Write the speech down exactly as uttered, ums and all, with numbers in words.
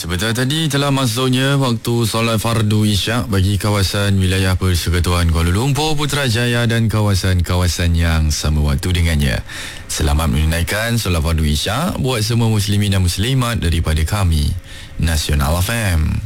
Sebentar tadi telah masuknya waktu solat fardu isyak bagi kawasan wilayah Persekutuan Kuala Lumpur, Putrajaya dan kawasan-kawasan yang sama waktu dengannya. Selamat menunaikan solat fardu isyak buat semua muslimin dan muslimat daripada kami, Nasional F M.